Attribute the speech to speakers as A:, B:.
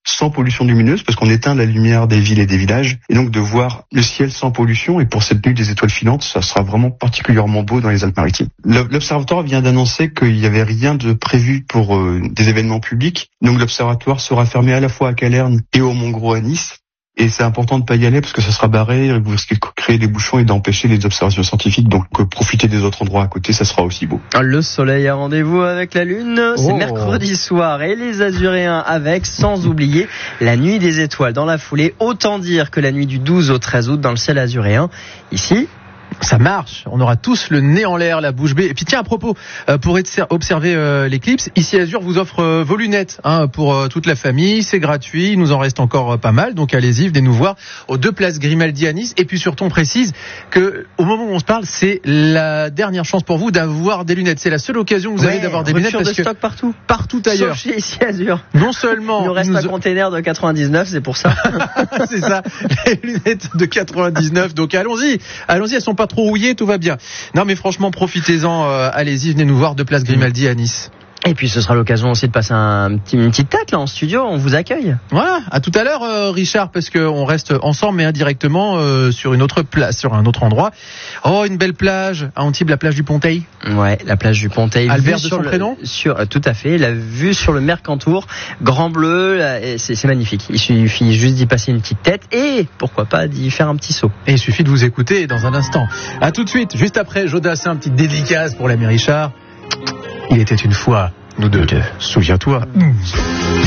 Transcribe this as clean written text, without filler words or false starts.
A: sans pollution lumineuse, parce qu'on éteint la lumière des villes et des villages, et donc de voir le ciel sans pollution. Et pour cette nuit des étoiles filantes, ça sera vraiment particulièrement beau dans les Alpes-Maritimes. L'Observatoire vient d'annoncer qu'il n'y avait rien de prévu pour des événements publics. Donc l'Observatoire sera fermé à la fois à Calerne et au Mont-Gros à Nice. Et c'est important de pas y aller parce que ça sera barré, vous risquez de créer des bouchons et d'empêcher les observations scientifiques. Donc profiter des autres endroits à côté, ça sera aussi beau.
B: Le soleil a rendez-vous avec la lune, c'est mercredi soir et les Azuréens avec, sans oublier la nuit des étoiles dans la foulée. Autant dire que la nuit du 12 au 13 août dans le ciel azuréen, ici,
C: ça marche, on aura tous le nez en l'air, la bouche bée. Et puis tiens, à propos, pour observer l'éclipse, ici Azur vous offre vos lunettes pour toute la famille, c'est gratuit, il nous en reste encore pas mal, donc allez-y, venez nous voir aux 2 places Grimaldi à Nice. Et puis surtout, on précise que au moment où on se parle, c'est la dernière chance pour vous d'avoir des lunettes. C'est la seule occasion que vous avez d'avoir des lunettes parce que
B: stock partout
C: ailleurs.
B: Sauf chez ici Azur.
C: Non seulement
B: il nous reste un container de 99, c'est pour ça.
C: C'est ça, les lunettes de 99. Donc allons-y, elles sont pas trop rouillées, tout va bien. Non mais franchement, profitez-en, allez-y, venez nous voir 2 places Grimaldi à Nice.
B: Et puis ce sera l'occasion aussi de passer une petite tête là en studio, on vous accueille.
C: Voilà, à tout à l'heure Richard, parce qu'on reste ensemble mais indirectement sur une autre place, sur un autre endroit. Oh, une belle plage à Antibes, la plage du Ponteil.
B: Ouais, la plage du Ponteil.
C: Albert de son prénom
B: tout à fait, la vue sur le Mercantour, grand bleu, là, c'est magnifique. Il suffit juste d'y passer une petite tête et pourquoi pas d'y faire un petit saut.
C: Et il suffit de vous écouter dans un instant. À tout de suite, juste après Jodassin, un petit dédicace pour l'ami Richard. Il était une fois, nous deux. Souviens-toi.